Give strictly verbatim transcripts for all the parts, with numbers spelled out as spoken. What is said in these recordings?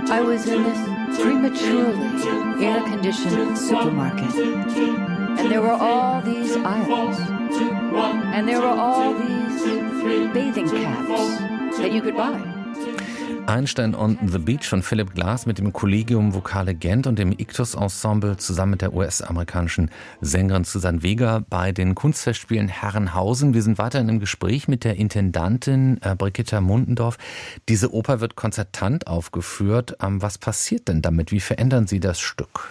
I was in this prematurely air-conditioned supermarket, and there were all these aisles, and there were all these bathing caps that you could buy. Einstein on the Beach von Philip Glass mit dem Collegium Vocale Gent und dem Ictus Ensemble zusammen mit der U S-amerikanischen Sängerin Suzanne Vega bei den Kunstfestspielen Herrenhausen. Wir sind weiterhin im Gespräch mit der Intendantin äh, Brigitta Mundendorf. Diese Oper wird konzertant aufgeführt. Ähm, was passiert denn damit? Wie verändern Sie das Stück?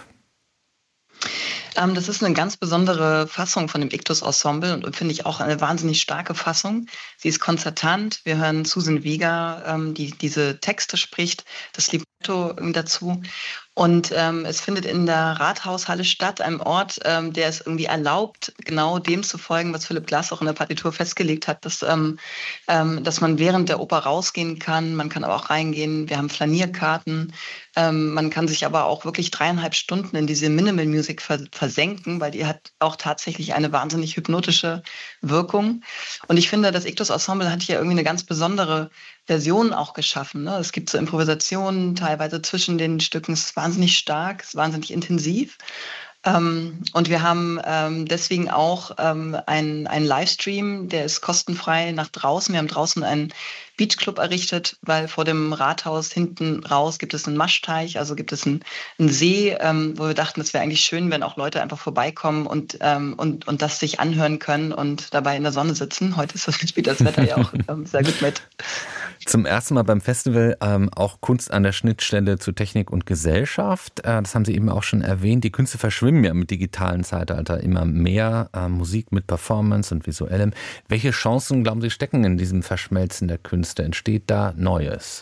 Ähm, das ist eine ganz besondere Fassung von dem Ictus Ensemble und finde ich auch eine wahnsinnig starke Fassung. Sie ist konzertant. Wir hören Suzanne Vega, ähm, die diese Texte spricht, das Libretto dazu. Und ähm, es findet in der Rathaushalle statt, einem Ort, ähm, der es irgendwie erlaubt, genau dem zu folgen, was Philip Glass auch in der Partitur festgelegt hat, dass, ähm, ähm, dass man während der Oper rausgehen kann, man kann aber auch reingehen, wir haben Flanierkarten, ähm, man kann sich aber auch wirklich dreieinhalb Stunden in diese Minimal Music vers- versenken, weil die hat auch tatsächlich eine wahnsinnig hypnotische Wirkung. Und ich finde, das Ictus Ensemble hat hier irgendwie eine ganz besondere Version auch geschaffen. Ne? Es gibt so Improvisationen teilweise zwischen den Stücken. Es ist wahnsinnig stark, es ist wahnsinnig intensiv. Ähm, und wir haben ähm, deswegen auch ähm, einen, einen Livestream, der ist kostenfrei nach draußen. Wir haben draußen einen Beachclub errichtet, weil vor dem Rathaus hinten raus gibt es einen Maschteich, also gibt es einen, einen See, ähm, wo wir dachten, es wäre eigentlich schön, wenn auch Leute einfach vorbeikommen und, ähm, und, und das sich anhören können und dabei in der Sonne sitzen. Heute ist das, spielt das Wetter ja auch ähm, sehr gut mit. Zum ersten Mal beim Festival ähm, auch Kunst an der Schnittstelle zu Technik und Gesellschaft. Äh, das haben Sie eben auch schon erwähnt. Die Künste verschwimmen ja im digitalen Zeitalter immer mehr. Äh, Musik mit Performance und Visuellem. Welche Chancen, glauben Sie, stecken in diesem Verschmelzen der Künste? Entsteht da Neues?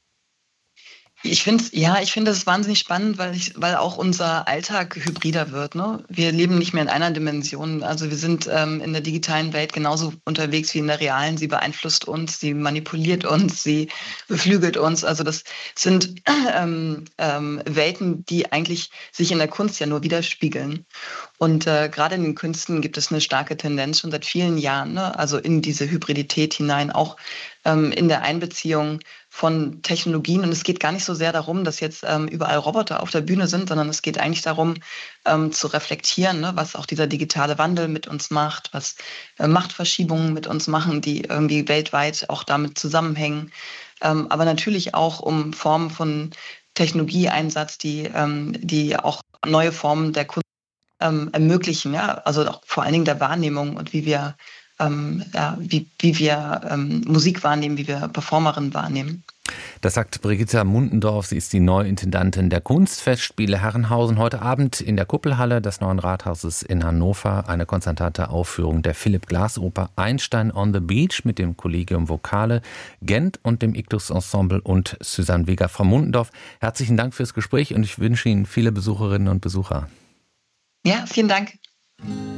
Ich finde ja, ich finde es wahnsinnig spannend, weil ich, weil auch unser Alltag hybrider wird. Ne? Wir leben nicht mehr in einer Dimension. Also wir sind ähm, in der digitalen Welt genauso unterwegs wie in der realen. Sie beeinflusst uns, sie manipuliert uns, sie beflügelt uns. Also das sind ähm, ähm, Welten, die eigentlich sich in der Kunst ja nur widerspiegeln. Und äh, gerade in den Künsten gibt es eine starke Tendenz schon seit vielen Jahren, ne? Also in diese Hybridität hinein, auch ähm, in der Einbeziehung von Technologien. Und es geht gar nicht so sehr darum, dass jetzt ähm, überall Roboter auf der Bühne sind, sondern es geht eigentlich darum, ähm, zu reflektieren, ne, was auch dieser digitale Wandel mit uns macht, was äh, Machtverschiebungen mit uns machen, die irgendwie weltweit auch damit zusammenhängen. Ähm, aber natürlich auch um Formen von Technologieeinsatz, die, ähm, die auch neue Formen der Kunst ähm, ermöglichen, ja, also auch vor allen Dingen der Wahrnehmung und wie wir Ähm, ja, wie, wie wir ähm, Musik wahrnehmen, wie wir Performerinnen wahrnehmen. Das sagt Brigitta Mundendorf. Sie ist die neue Intendantin der Kunstfestspiele Herrenhausen. Heute Abend in der Kuppelhalle des Neuen Rathauses in Hannover eine konzertante Aufführung der Philip Glass Oper Einstein on the Beach mit dem Collegium Vocale Gent und dem Ictus Ensemble und Suzanne Vega. Frau Mundendorf, herzlichen Dank fürs Gespräch und ich wünsche Ihnen viele Besucherinnen und Besucher. Ja, vielen Dank.